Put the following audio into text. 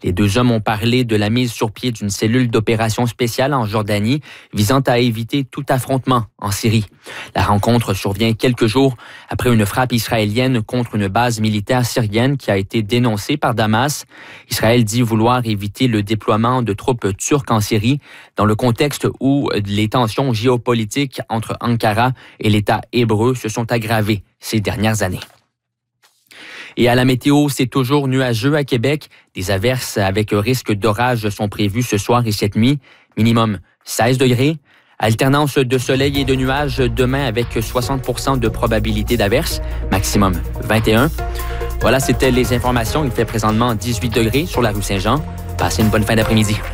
Les deux hommes ont parlé de la mise sur pied d'une cellule d'opération spéciale en Jordanie visant à éviter tout affrontement en Syrie. La rencontre survient quelques jours après une frappe israélienne contre une base militaire syrienne qui a été dénoncée par Damas. Israël dit vouloir éviter le déploiement de troupes turques en Syrie dans le contexte où les tensions géopolitiques entre Ankara et l'État hébreu se sont aggravées ces dernières années. Et à la météo, c'est toujours nuageux à Québec. Des averses avec risque d'orage sont prévues ce soir et cette nuit. Minimum 16 degrés. Alternance de soleil et de nuages demain avec 60% de probabilité d'averse. Maximum 21. Voilà, c'était les informations. Il fait présentement 18 degrés sur la rue Saint-Jean. Passez une bonne fin d'après-midi.